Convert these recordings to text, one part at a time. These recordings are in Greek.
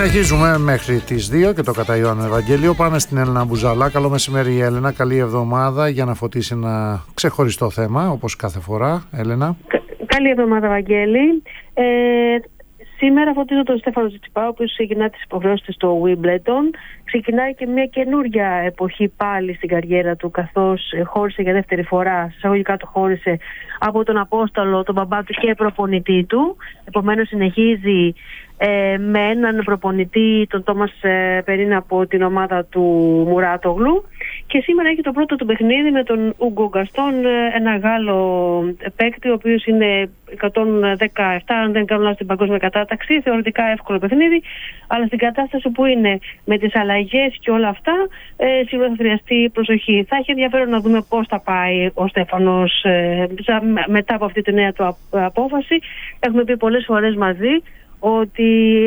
Συνεχίζουμε μέχρι τις 2 και το κατά Ιωάννου Ευαγγέλιο. Πάμε στην Έλενα Μπουζαλά. Καλό μεσημέρι, Έλενα. Καλή εβδομάδα για να φωτίσει ένα ξεχωριστό θέμα, όπως κάθε φορά. Έλενα. Καλή εβδομάδα, Βαγγέλη. Σήμερα φωτίζω τον Στέφανο Τσιτσιπά, ο οποίος ξεκινά τις υποχρεώσεις στο Wimbledon. Ξεκινάει και μια καινούργια εποχή πάλι στην καριέρα του, καθώς χώρισε για δεύτερη φορά, εισαγωγικά το χώρισε από τον Απόστολο, τον μπαμπά του και προπονητή του. Επομένως συνεχίζει με έναν προπονητή, τον Τόμας Περίνα, από την ομάδα του Μουράτογλου, και σήμερα έχει το πρώτο του παιχνίδι με τον Ούγκο Γκαστόν, ένα Γάλλο παίκτη, ο οποίος είναι 117, αν δεν κάνω λάθος, στην παγκόσμια κατάταξη. Θεωρητικά εύκολο παιχνίδι, αλλά στην κατάσταση που είναι με τις αλλαγές και όλα αυτά, σίγουρα θα χρειαστεί προσοχή. Θα έχει ενδιαφέρον να δούμε πώς θα πάει ο Στέφανος μετά από αυτή τη νέα του απόφαση. Έχουμε πει πολλές φορές μαζί ότι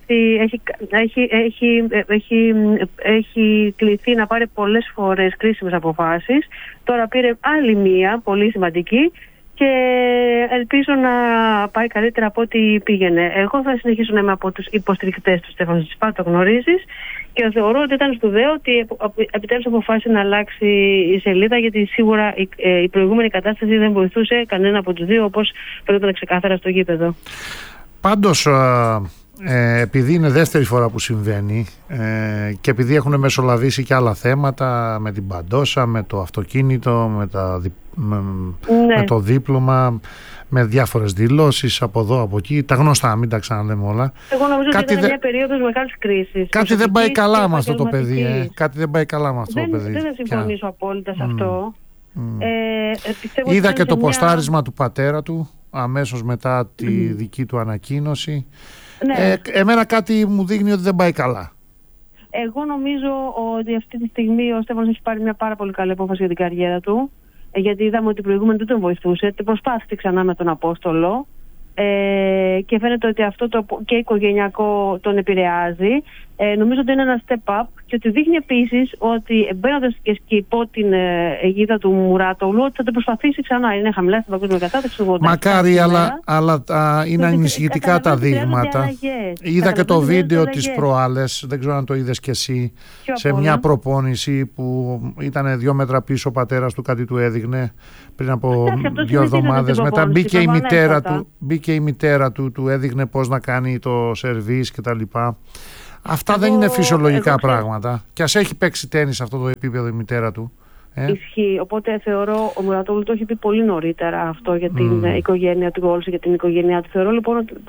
έχει κληθεί να πάρει πολλές φορές κρίσιμες αποφάσεις. Τώρα πήρε άλλη μία πολύ σημαντική και ελπίζω να πάει καλύτερα από ό,τι πήγαινε. Εγώ θα συνεχίσω να είμαι από τους υποστηρικτές του Στέφανου Τσιτσιπά, το γνωρίζεις, και θεωρώ ότι ήταν σπουδαίο ότι επιτέλους αποφάσισε να αλλάξει η σελίδα, γιατί σίγουρα η προηγούμενη κατάσταση δεν βοηθούσε κανένα από τους δύο, όπως φαίνονταν ξεκάθαρα στο γήπεδο. Πάντως, επειδή είναι δεύτερη φορά που συμβαίνει και επειδή έχουν μεσολαβήσει και άλλα θέματα με την Παντόσα, με το αυτοκίνητο, με το δίπλωμα, με διάφορες δηλώσεις από εδώ, από εκεί, τα γνωστά, μην τα ξαναλέμε όλα. Εγώ νομίζω ότι ήταν μια περίοδος μεγάλης κρίσης. Κάτι δεν πάει καλά με αυτό το παιδί. Κάτι δεν πάει καλά με αυτό το παιδί. Δεν θα συμφωνήσω απόλυτα σε αυτό. Είδα και το ποστάρισμα του πατέρα του αμέσως μετά τη δική του ανακοίνωση. Ναι. Εμένα κάτι μου δείχνει ότι δεν πάει καλά. Εγώ νομίζω ότι αυτή τη στιγμή ο Στέφανος έχει πάρει μια πάρα πολύ καλή απόφαση για την καριέρα του, γιατί είδαμε ότι προηγούμενο δεν τον βοηθούσε. Προσπάθησε ξανά με τον Απόστολο και φαίνεται ότι αυτό και οικογενειακό τον επηρεάζει. Νομίζω ότι είναι ένα step up και ότι δείχνει επίσης ότι μπαίνοντας και υπό την αιγίδα του Μουράτογλου, ότι θα το προσπαθήσει ξανά. Είναι χαμηλά στην παγκόσμια κατάταξη. Μακάρι, αλλά είναι ανησυχητικά τα δείγματα. Είδα και το βίντεο της προάλλες, δεν ξέρω αν το είδες κι εσύ, σε μια προπόνηση που ήταν 2 μέτρα πίσω ο πατέρας του, κάτι του έδειχνε πριν από 2 εβδομάδες. Μετά μπήκε η μητέρα του, του έδειχνε πώς να κάνει το σερβίς κτλ. Αυτά δεν είναι φυσιολογικά πράγματα. Και ας έχει παίξει τένις σε αυτό το επίπεδο η μητέρα του. Ισχύει. Οπότε θεωρώ, ο Μουράτογλου το έχει πει πολύ νωρίτερα αυτό για την οικογένεια του Γκόλση, για την οικογένειά του. Θεωρώ λοιπόν